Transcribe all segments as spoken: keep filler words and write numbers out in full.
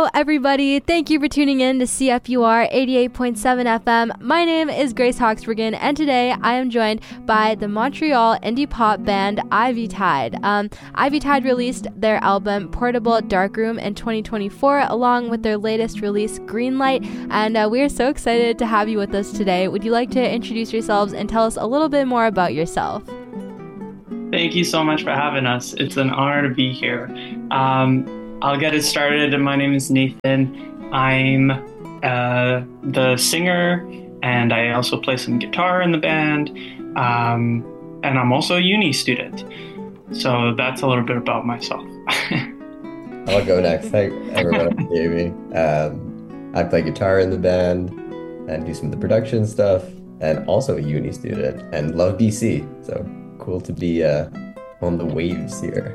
Hello, everybody. Thank you for tuning in to C F U R eighty-eight point seven F M. My name is Grace Hawksbergen, and today I am joined by the Montreal indie pop band Ivy Tide. Um, Ivy Tide released their album Portable Darkroom in twenty twenty-four, along with their latest release, Greenlight, and uh, we are so excited to have you with us today. Would you like to introduce yourselves and tell us a little bit more about yourself? Thank you so much for having us. It's an honor to be here. Um, I'll get it started. My name is Nathan. I'm uh, the singer, and I also play some guitar in the band. Um, and I'm also a uni student. So that's a little bit about myself. I'll go next. Hi, everyone. I'm Jamie. Um, I play guitar in the band and do some of the production stuff, and also a uni student, and love B C. So cool to be uh, on the waves here.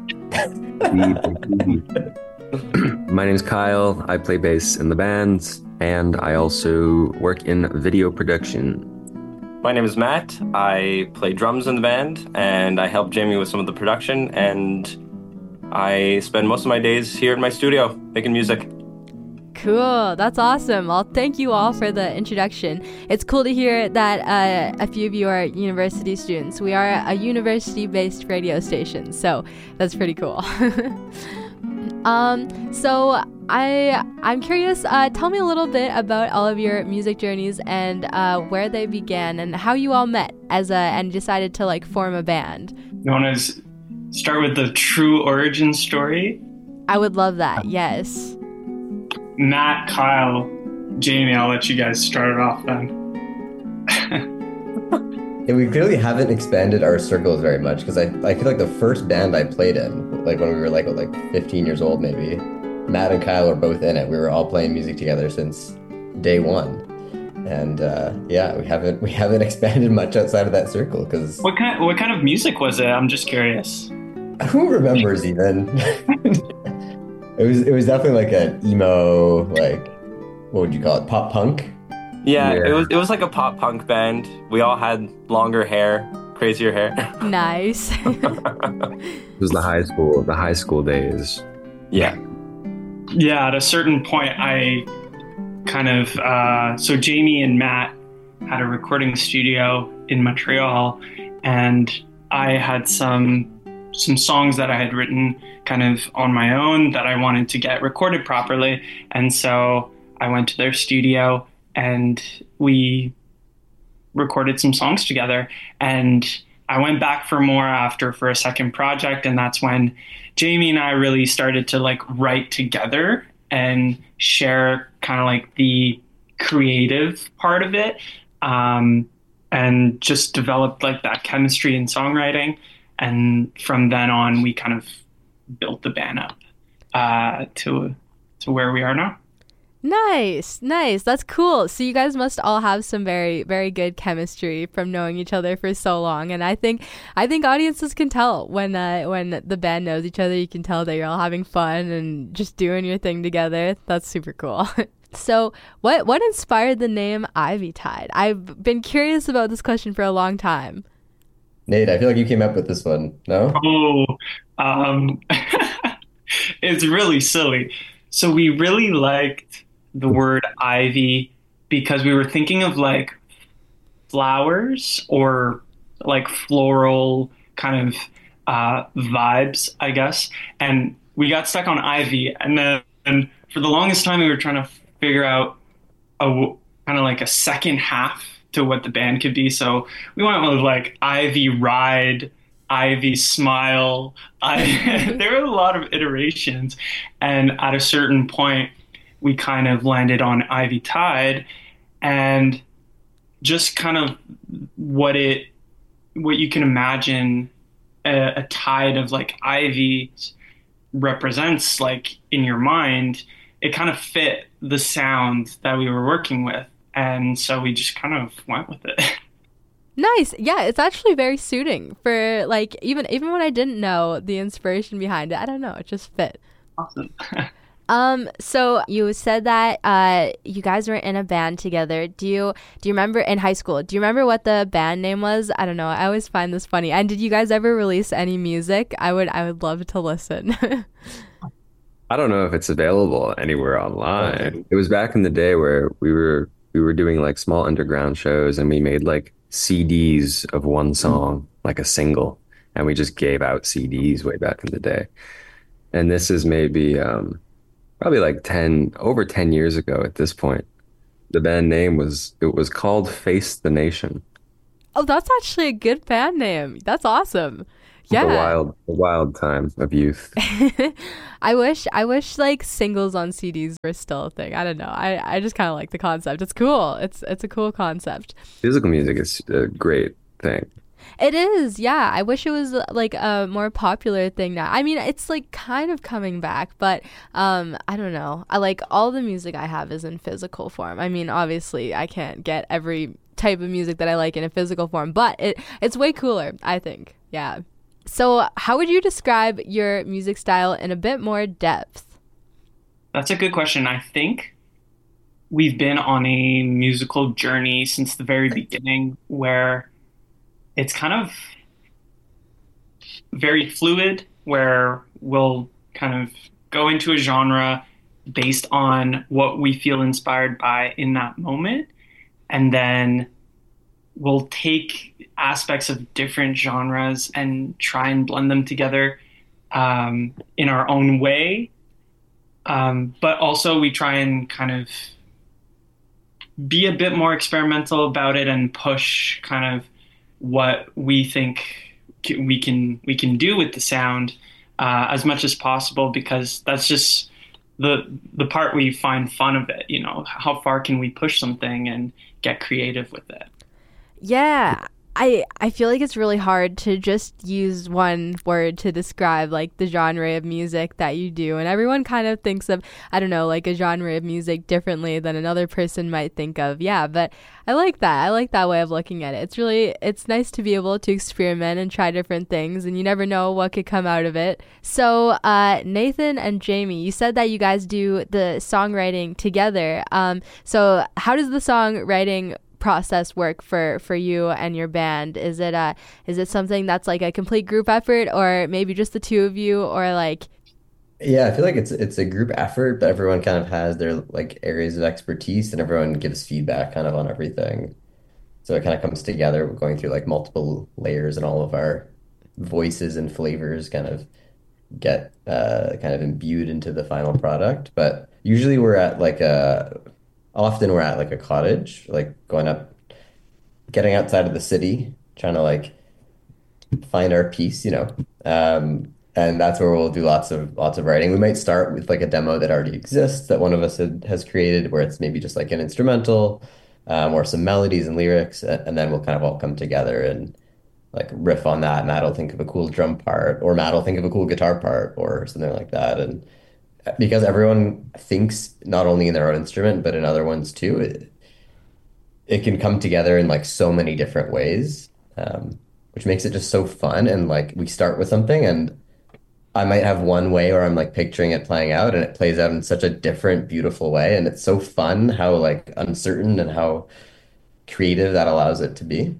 My name's Kyle. I play bass in the band, and I also work in video production. My name is Matt. I play drums in the band, and I help Jamie with some of the production, and I spend most of my days here in my studio making music. Cool. That's awesome. Well, thank you all for the introduction. It's cool to hear that uh, a few of you are university students. We are a university-based radio station, so that's pretty cool. um, so I, I'm curious, uh, tell me a little bit about all of your music journeys and uh, where they began and how you all met as a, and decided to like form a band. You want to start with the true origin story? I would love that, yes. Matt, Kyle, Jamie, I'll let you guys start it off then. Yeah, we clearly haven't expanded our circles very much, because I, I feel like the first band I played in, like when we were like what, like fifteen years old maybe, Matt and Kyle were both in it. We were all playing music together since day one. And uh, yeah, we haven't we haven't expanded much outside of that circle. Because what kind what kind of music was it? I'm just curious. Who remembers even? It was it was definitely like an emo, like, what would you call it, pop punk? Yeah, Yeah. it was it was like a pop punk band. We all had longer hair, crazier hair. Nice. It was the high school, the high school days. Yeah. Yeah, at a certain point, I kind of, uh, so Jamie and Matt had a recording studio in Montreal, and I had some some songs that I had written kind of on my own that I wanted to get recorded properly. And so I went to their studio and we recorded some songs together. And I went back for more after for a second project. And that's when Jamie and I really started to like write together and share kind of like the creative part of it. Um, and just developed like that chemistry in songwriting. And from then on, we kind of built the band up uh, to to where we are now. Nice, nice. That's cool. So you guys must all have some very, very good chemistry from knowing each other for so long. And I think, I think audiences can tell when uh, when the band knows each other. You can tell that you're all having fun and just doing your thing together. That's super cool. So what what inspired the name Ivy Tide? I've been curious about this question for a long time. Nate, I feel like you came up with this one, no? Oh, um, it's really silly. So we really liked the word ivy because we were thinking of like flowers or like floral kind of uh, vibes, I guess. And we got stuck on ivy. And then and for the longest time, we were trying to figure out a kind of like a second half to what the band could be. So we went with like Ivy Ride, Ivy Smile. I, there were a lot of iterations. And at a certain point, we kind of landed on Ivy Tide, and just kind of what it, what you can imagine a, a tide of like ivy represents like in your mind, it kind of fit the sound that we were working with. And so we just kind of went with it. Nice. Yeah, it's actually very suiting for like, even even when I didn't know the inspiration behind it, I don't know, it just fit. Awesome. um, so you said that uh, you guys were in a band together. Do you do you remember in high school? Do you remember what the band name was? I don't know. I always find this funny. And did you guys ever release any music? I would I would love to listen. I don't know if it's available anywhere online. It was back in the day where we were we were doing like small underground shows and we made like C Ds of one song, like a single, and we just gave out C Ds way back in the day. And this is maybe um probably like ten over ten years ago at this point. The band name was it was called Face the Nation. Oh, that's actually a good band name. That's awesome. Yeah. The wild the wild time of youth. I wish I wish like singles on C Ds were still a thing. I don't know. I, I just kind of like the concept. It's cool. It's it's a cool concept. Physical music is a great thing. It is. Yeah. I wish it was like a more popular thing now. I mean, it's like kind of coming back, but um I don't know. I like all the music I have is in physical form. I mean, obviously, I can't get every type of music that I like in a physical form, but it it's way cooler, I think. Yeah. So, how would you describe your music style in a bit more depth? That's a good question. I think we've been on a musical journey since the very beginning where it's kind of very fluid, where we'll kind of go into a genre based on what we feel inspired by in that moment. And then we'll take aspects of different genres and try and blend them together um, in our own way. Um, but also we try and kind of be a bit more experimental about it and push kind of what we think we can we can do with the sound uh, as much as possible, because that's just the the part we find fun of it. You know, how far can we push something and get creative with it? Yeah, I I feel like it's really hard to just use one word to describe like the genre of music that you do, and everyone kind of thinks of, I don't know, like a genre of music differently than another person might think of. Yeah, but I like that. I like that way of looking at it. It's really it's nice to be able to experiment and try different things, and you never know what could come out of it. So, uh, Nathan and Jamie, you said that you guys do the songwriting together. Um, so how does the songwriting process work for for you and your band? Is it uh is it something that's like a complete group effort, or maybe just the two of you, or like? Yeah, I feel like it's it's a group effort, but everyone kind of has their like areas of expertise and everyone gives feedback kind of on everything. So it kind of comes together. We're going through like multiple layers and all of our voices and flavors kind of get uh kind of imbued into the final product. But usually we're at like a often we're at like a cottage, like going up, getting outside of the city, trying to like find our piece, you know. Um, and that's where we'll do lots of lots of writing. We might start with like a demo that already exists that one of us had, has created, where it's maybe just like an instrumental, um, or some melodies and lyrics, and then we'll kind of all come together and like riff on that. Matt will think of a cool drum part, or Matt will think of a cool guitar part, or something like that. And because everyone thinks not only in their own instrument but in other ones too, it, it can come together in like so many different ways, um, which makes it just so fun. And like we start with something and I might have one way where I'm like picturing it playing out and it plays out in such a different, beautiful way. And it's so fun how like uncertain and how creative that allows it to be.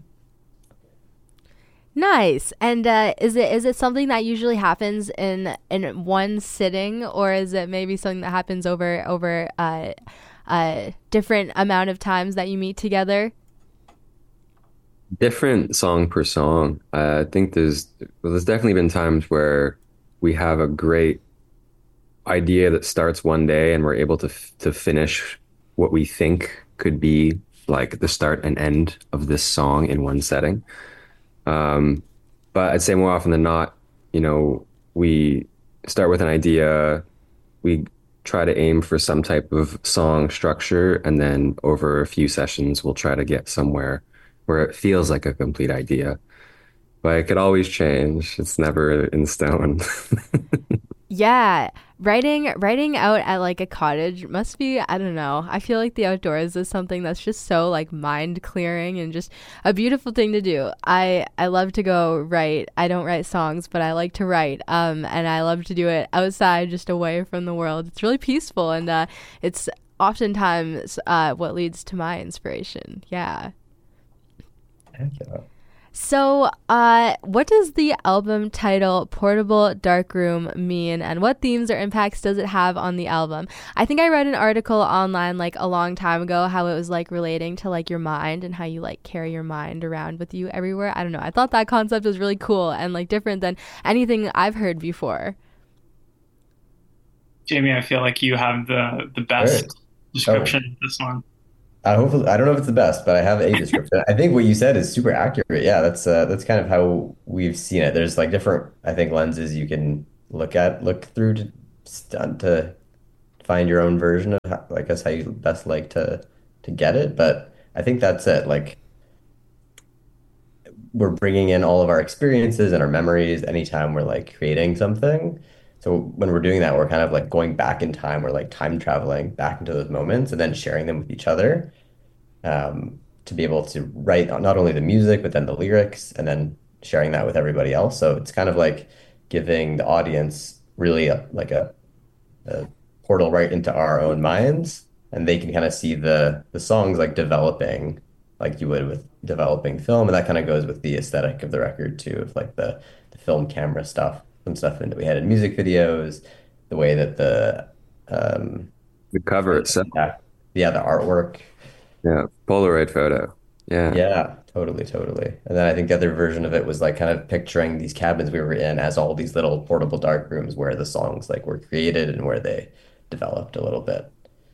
Nice. And uh, is it is it something that usually happens in in one sitting, or is it maybe something that happens over over uh, a different amount of times that you meet together? Different song per song. Uh, I think there's well, there's definitely been times where we have a great idea that starts one day and we're able to f- to finish what we think could be like the start and end of this song in one setting. Um, but I'd say more often than not, you know, we start with an idea, we try to aim for some type of song structure, and then over a few sessions, we'll try to get somewhere where it feels like a complete idea. But it could always change. It's never in stone. Yeah, writing writing out at like a cottage must be, I don't know. I feel like the outdoors is something that's just so like mind clearing and just a beautiful thing to do. I I love to go write. I don't write songs, but I like to write. Um, and I love to do it outside, just away from the world. It's really peaceful, and uh, it's oftentimes uh what leads to my inspiration. Yeah. Heck yeah. So, uh, what does the album title Portable Darkroom mean, and what themes or impacts does it have on the album? I think I read an article online like a long time ago how it was like relating to like your mind and how you like carry your mind around with you everywhere. I don't know. I thought that concept was really cool and like different than anything I've heard before. Jamie, I feel like you have the the best Right. description Oh, of this one. I hopefully I don't know if it's the best, but I have a description. I think what you said is super accurate. Yeah, that's uh, that's kind of how we've seen it. There's like different, I think, lenses you can look at, look through to to find your own version of how, I guess how you best like to to get it. But I think that's it. Like we're bringing in all of our experiences and our memories anytime we're like creating something. So when we're doing that, we're kind of like going back in time. We're like time traveling back into those moments and then sharing them with each other, um, to be able to write not only the music, but then the lyrics and then sharing that with everybody else. So it's kind of like giving the audience really a, like a, a portal right into our own minds, and they can kind of see the the songs like developing like you would with developing film. And that kind of goes with the aesthetic of the record too, of like the, the film camera stuff, some stuff that we had in music videos, the way that the um The cover itself. yeah, yeah, the artwork. Yeah. Polaroid photo. Yeah. Yeah, totally, totally. And then I think the other version of it was like kind of picturing these cabins we were in as all these little portable dark rooms where the songs like were created and where they developed a little bit.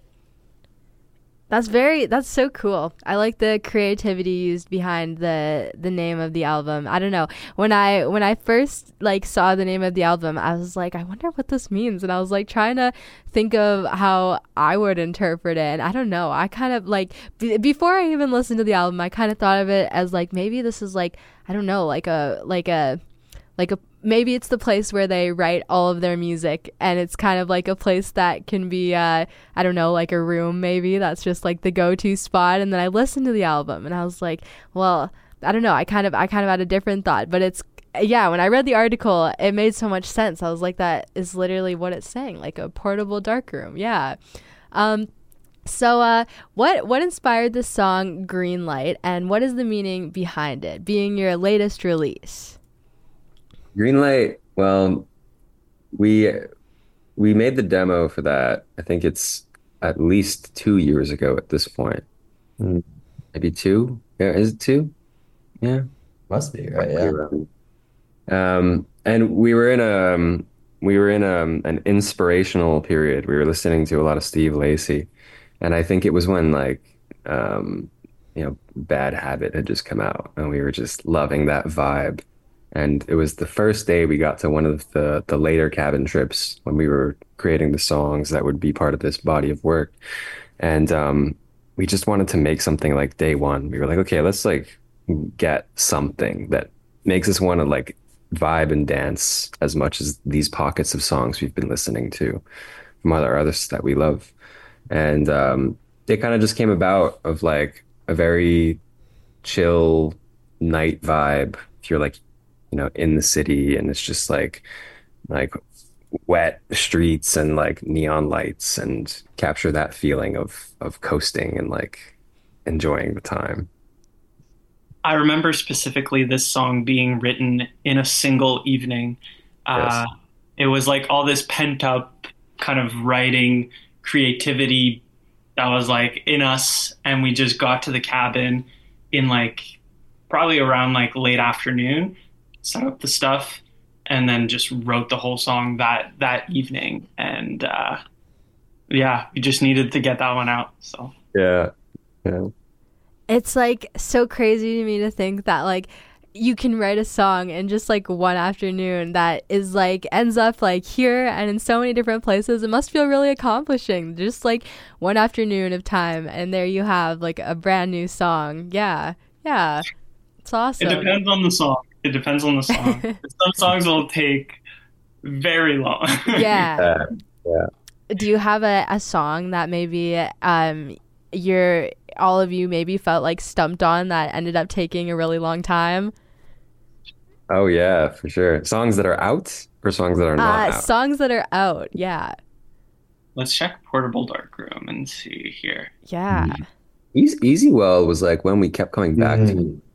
That's very that's so cool. I like the creativity used behind the the name of the album. I don't know. When I when I first like saw the name of the album, I was like, I wonder what this means. And I was like trying to think of how I would interpret it. And I don't know. I kind of like b- before I even listened to the album, I kind of thought of it as like maybe this is like I don't know, like a like a like a maybe it's the place where they write all of their music, and it's kind of like a place that can be uh I don't know, like a room maybe that's just like the go-to spot. And then I listened to the album and I was like, well, I don't know, I kind of I kind of had a different thought, but it's yeah, when I read the article it made so much sense. I was like, that is literally what it's saying, like a portable darkroom. Yeah. um so uh what what inspired the song Green Light, and what is the meaning behind it being your latest release? Greenlight, well, we we made the demo for that. I think it's at least two years ago at this point. Hmm, maybe two. Yeah, is it two? Yeah. Must be, right? Probably Yeah. around. Um, and we were in a um, we were in um an inspirational period. We were listening to a lot of Steve Lacy, and I think it was when like um, you know, Bad Habit had just come out, and we were just loving that vibe. And it was the first day we got to one of the the later cabin trips when we were creating the songs that would be part of this body of work. And um, we just wanted to make something like day one. We were like, okay, let's like get something that makes us want to like vibe and dance as much as these pockets of songs we've been listening to from other artists that we love. And um, it kind of just came about of like a very chill night vibe. If you're like, you know, in the city and it's just like like wet streets and like neon lights, and capture that feeling of of coasting and like enjoying the time. I remember specifically this song being written in a single evening. Uh, Yes. it was like all this pent up kind of writing creativity that was like in us, and we just got to the cabin in like probably around like late afternoon, set up the stuff, and then just wrote the whole song that that evening. And uh, yeah, we just needed to get that one out. So Yeah. Yeah. It's like so crazy to me to think that like you can write a song in just like one afternoon that is like ends up like here and in so many different places. It must feel really accomplishing, just like one afternoon of time, and there you have like a brand new song. Yeah, yeah, it's it awesome. depends on the song. It depends on the song. Some songs will take very long. Yeah. Uh, yeah. Do you have a, a song that maybe um you're all of you maybe felt like stumped on that ended up taking a really long time? Oh yeah, for sure. Songs that are out or songs that are not Uh, out. songs that are out. Yeah. Let's check Portable Darkroom and see here. Yeah. Easy, Easy Well was like when we kept coming back to Mhm.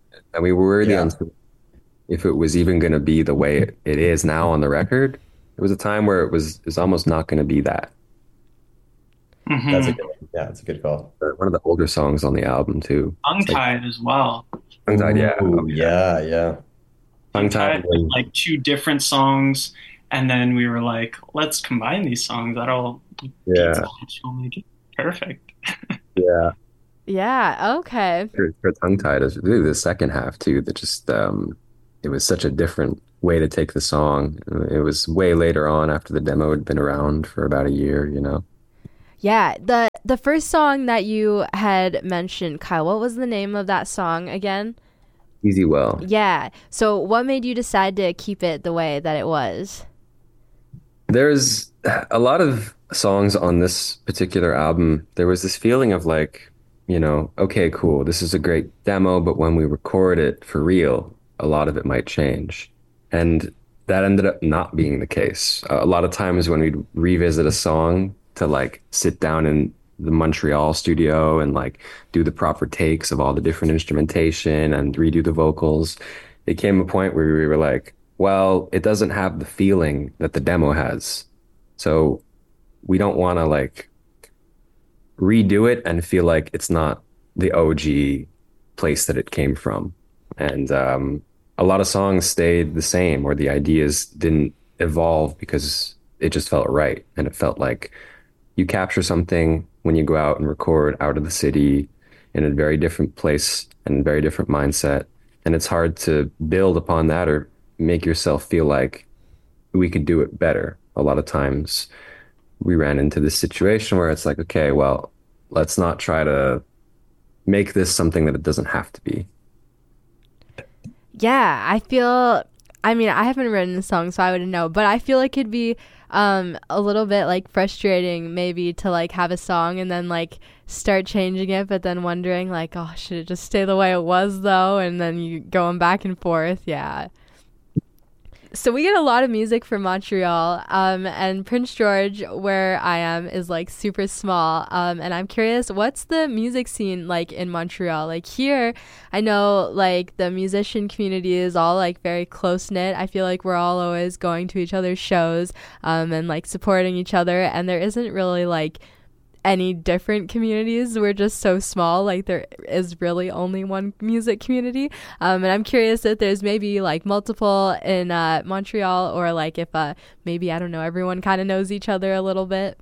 And we were really Yeah. unsure if it was even going to be the way it, it is now on the record. There was a time where it was, it was almost not going to be that. That's a Hmm. good one. Yeah, that's a good call. Uh, One of the older songs on the album too. Tongue It's like tied as well. Tongue Tied, yeah. Oh, Ooh, yeah, yeah. Tongue Tongue tied Tied when, like two different songs, and then we were like, let's combine these songs. That'll beat yeah, She'll make it perfect. yeah. Yeah, okay. For, for Tongue Tied is really the second half too, that just um it was such a different way to take the song. It was way later on after the demo had been around for about a year, you know. Yeah, the the first song that you had mentioned, Kyle, what was the name of that song again? Easy Well. Yeah. So what made you decide to keep it the way that it was? There's a lot of songs on this particular album. There was this feeling of like, you know, okay, cool, this is a great demo, but when we record it for real, a lot of it might change. And that ended up not being the case. Uh, a lot of times when we'd revisit a song to like sit down in the Montreal studio and like do the proper takes of all the different instrumentation and redo the vocals, it came a point where we were like, well, it doesn't have the feeling that the demo has. So we don't want to like redo it and feel like it's not the O G place that it came from. And um, a lot of songs stayed the same, or the ideas didn't evolve because it just felt right. And it felt like you capture something when you go out and record out of the city in a very different place and very different mindset. And it's hard to build upon that or make yourself feel like we could do it better. A lot of times we ran into this situation where it's like, okay, well, let's not try to make this something that it doesn't have to be. Yeah, I feel, I mean, I haven't written the song, so I wouldn't know, but I feel like it'd be um, a little bit like frustrating maybe to like have a song and then like start changing it, but then wondering like, oh, should it just stay the way it was though? And then you going back and forth. Yeah. So we get a lot of music from Montreal, um, and Prince George, where I am, is like super small. Um, and I'm curious, what's the music scene like in Montreal? Like here, I know like the musician community is all like very close knit. I feel like we're all always going to each other's shows, um, and like supporting each other. And there isn't really like any different communities. We're just so small, like there is really only one music community, um, and I'm curious if there's maybe like multiple in uh, Montreal, or like if uh, maybe, I don't know, everyone kind of knows each other a little bit.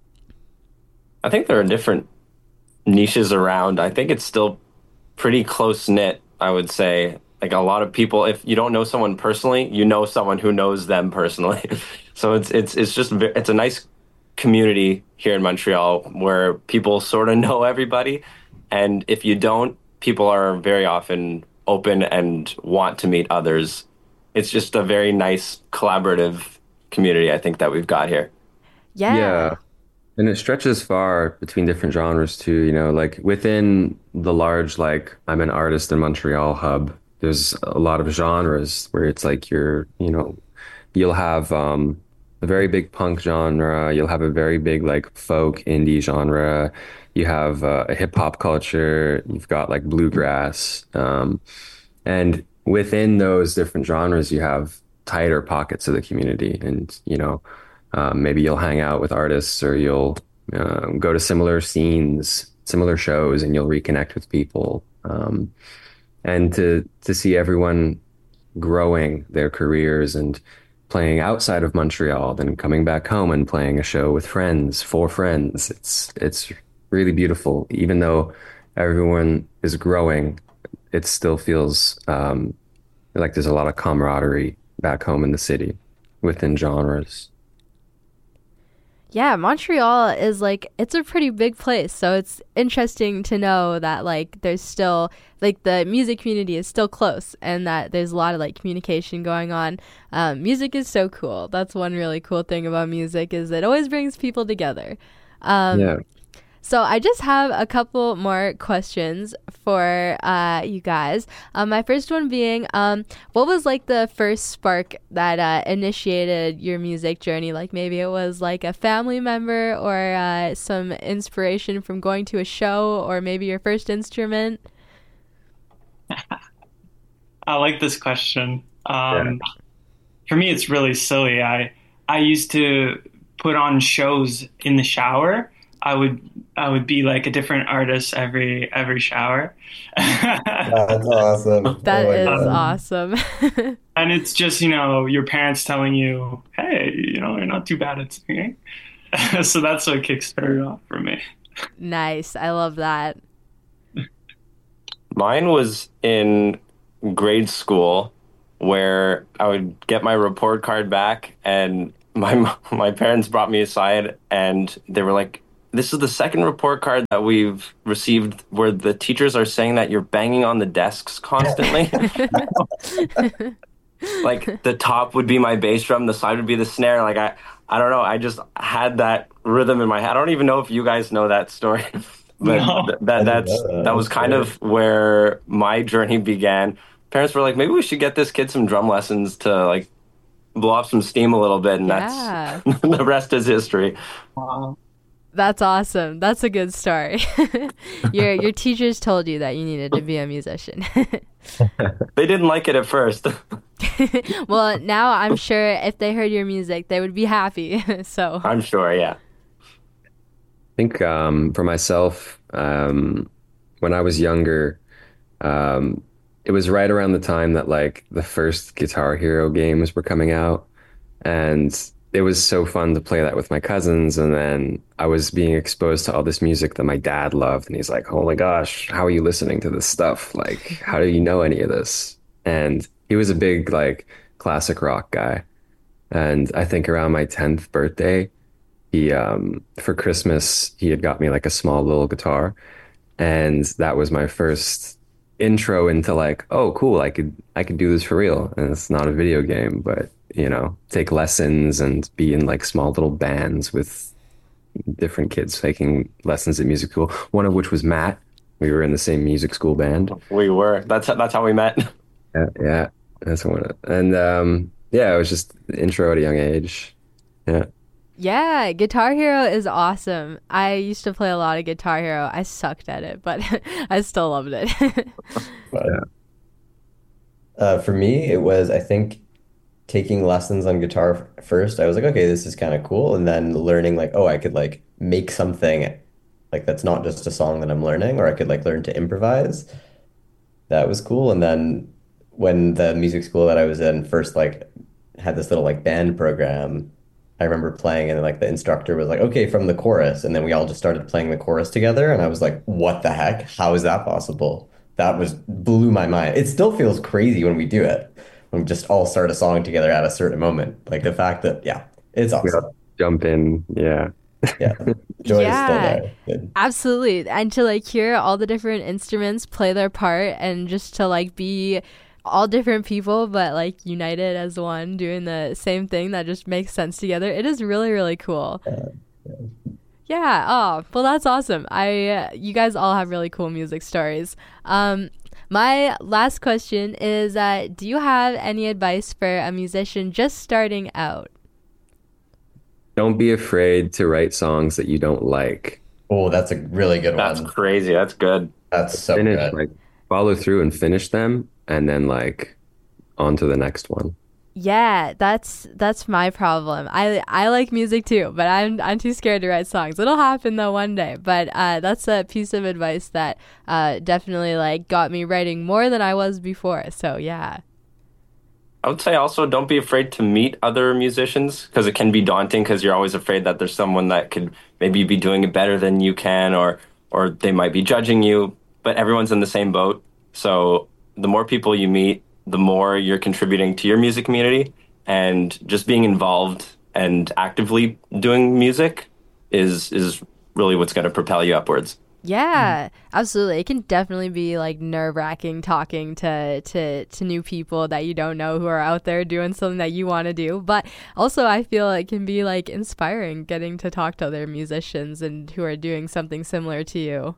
I think there are different niches around. I think it's still pretty close knit, I would say. Like a lot of people, if you don't know someone personally, you know someone who knows them personally. So it's it's it's just ve- it's a nice community here in Montreal where people sort of know everybody, and if you don't, people are very often open and want to meet others. It's just a very nice collaborative community, I think, that we've got here. Yeah. Yeah. And it stretches far between different genres too, you know, like within the large, like I'm an artist in Montreal hub, there's a lot of genres where it's like you're, you know, you'll have um, a very big punk genre, you'll have a very big like folk indie genre, you have uh, a hip hop culture, you've got like bluegrass, um, and within those different genres, you have tighter pockets of the community, and you know, um, maybe you'll hang out with artists, or you'll um, go to similar scenes, similar shows, and you'll reconnect with people, um, and to to see everyone growing their careers and playing outside of Montreal, then coming back home and playing a show with friends, for friends. It's it's really beautiful. Even though everyone is growing, it still feels um, like there's a lot of camaraderie back home in the city within genres. Yeah, Montreal is like, it's a pretty big place, so it's interesting to know that like there's still like the music community is still close, and that there's a lot of like communication going on. Um, music is so cool. That's one really cool thing about music, is it always brings people together. Um, Yeah. So I just have a couple more questions for uh, you guys. Um, my first one being, um, what was like the first spark that uh, initiated your music journey? Like maybe it was like a family member, or uh, some inspiration from going to a show, or maybe your first instrument. I like this question. Yeah. Um, for me, it's really silly. I I used to put on shows in the shower. I would I would be like a different artist every every shower. That's awesome. Oh That my is God. awesome. And it's just, you know, your parents telling you, hey, you know, you're not too bad at singing. So that's what kickstarted off for me. Nice. I love that. Mine was in grade school where I would get my report card back and my my parents brought me aside and they were like, "This is the second report card that we've received where the teachers are saying that you're banging on the desks constantly." Like the top would be my bass drum, the side would be the snare. Like I I don't know, I just had that rhythm in my head. I don't even know if you guys know that story. But No. th- I that didn't that's know that. that was That's kind great. of where my journey began. Parents were like, maybe we should get this kid some drum lessons to like blow off some steam a little bit, and Yeah. that's the rest is history. Wow. That's awesome. That's a good story. Your your teachers told you that you needed to be a musician. They didn't like it at first. Well, now I'm sure if they heard your music, they would be happy. So, I'm sure, yeah. I think um, for myself, um, when I was younger, um, it was right around the time that like the first Guitar Hero games were coming out, and it was so fun to play that with my cousins. And then I was being exposed to all this music that my dad loved, and he's like, "Oh my gosh, how are you listening to this stuff? Like, how do you know any of this?" And he was a big like classic rock guy, and I think around my tenth birthday, he um for Christmas he had got me like a small little guitar, and that was my first intro into like, oh cool, I could I could do this for real, and it's not a video game, but you know, take lessons and be in like small little bands with different kids taking lessons at music school, one of which was Matt. We were in the same music school band. We were. That's that's how we met. Yeah, yeah, that's one. And um yeah, it was just the intro at a young age. Yeah. yeah, Guitar Hero is awesome. I used to play a lot of Guitar Hero. I sucked at it, but I still loved it. But, uh, for me, it was, I think, taking lessons on guitar f- first. I was like, okay, this is kind of cool. And then learning like, oh, I could like make something like that's not just a song that I'm learning, or I could like learn to improvise. That was cool. And then when the music school that I was in first like had this little like band program, I remember playing and like the instructor was like, okay, from the chorus. And then we all just started playing the chorus together. And I was like, what the heck? How is that possible? That was blew my mind. It still feels crazy when we do it. When we just all start a song together at a certain moment. Like the fact that, yeah, it's We awesome. all jump in. Yeah. Yeah. Joy is still Yeah. there. Good. Absolutely. And to like hear all the different instruments play their part and just to like be all different people but like united as one doing the same thing that just makes sense together. It is really, really cool. Yeah. Oh, well, that's awesome. I uh, you guys all have really cool music stories. Um, my last question is, uh, do you have any advice for a musician just starting out? Don't be afraid to write songs that you don't like. Oh, that's a really good That's one. crazy. That's good. That's so Finish, good. like follow through and finish them, and then like on to the next one. Yeah, that's that's my problem. I I like music too, but I'm I'm too scared to write songs. It'll happen though one day. But uh, that's a piece of advice that uh, definitely like got me writing more than I was before. So yeah. I would say also don't be afraid to meet other musicians because it can be daunting because you're always afraid that there's someone that could maybe be doing it better than you can, or or they might be judging you, but everyone's in the same boat. So the more people you meet, the more you're contributing to your music community, and just being involved and actively doing music is is really what's going to propel you upwards. Yeah, absolutely. It can definitely be like nerve-wracking talking to, to to new people that you don't know who are out there doing something that you want to do. But also I feel it can be like inspiring getting to talk to other musicians and who are doing something similar to you.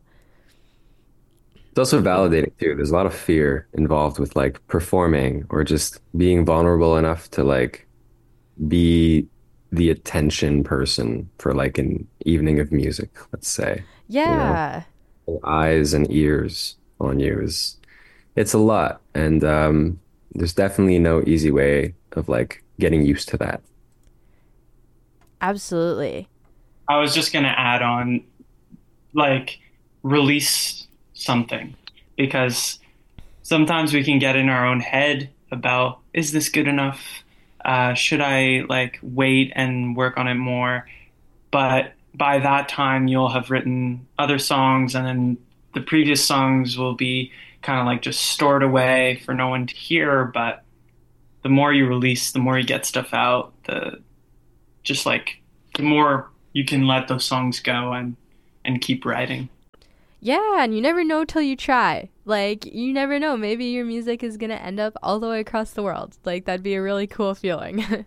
It's also validating too. There's a lot of fear involved with like performing or just being vulnerable enough to like be the attention person for like an evening of music, let's say. Yeah. Eyes and ears on you is it's a lot, and um, there's definitely no easy way of like getting used to that. Absolutely. I was just gonna add on, like, release something, because sometimes we can get in our own head about, is this good enough? Uh, should I like wait and work on it more? But by that time, you'll have written other songs, and then the previous songs will be kind of like just stored away for no one to hear. But the more you release, the more you get stuff out, the just like the more you can let those songs go and and keep writing. Yeah, and you never know till you try. Like, you never know. Maybe your music is going to end up all the way across the world. Like, that'd be a really cool feeling.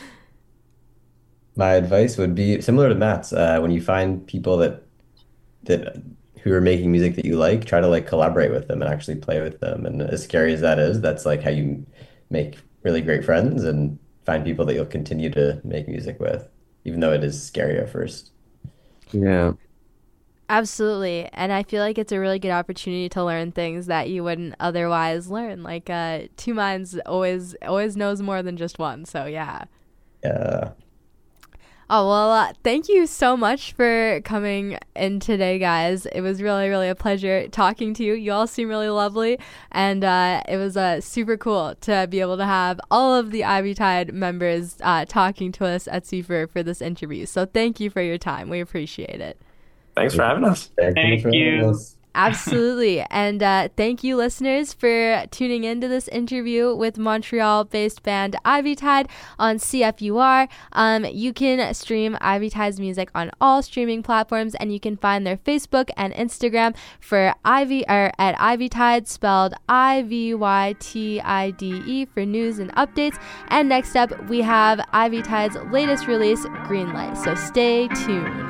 My advice would be similar to Matt's. Uh, when you find people that that who are making music that you like, try to like collaborate with them and actually play with them. And as scary as that is, that's like how you make really great friends and find people that you'll continue to make music with, even though it is scary at first. Yeah. Absolutely. And I feel like it's a really good opportunity to learn things that you wouldn't otherwise learn. Like, uh, two minds always always knows more than just one. So, yeah. Yeah. Oh, well, uh, thank you so much for coming in today, guys. It was really, really a pleasure talking to you. You all seem really lovely, and uh, it was uh, super cool to be able to have all of the Ivy Tide members uh, talking to us at C four for this interview. So thank you for your time. We appreciate it. Thanks for having us. Thank, Thank for having you. us. Absolutely. And uh, thank you, listeners, for tuning into this interview with Montreal-based band Ivy Tide on C F U R. Um, you can stream Ivy Tide's music on all streaming platforms, and you can find their Facebook and Instagram for Ivy or at Ivy Tide, spelled I V Y T I D E, for news and updates. And next up, we have Ivy Tide's latest release, Greenlight. So stay tuned.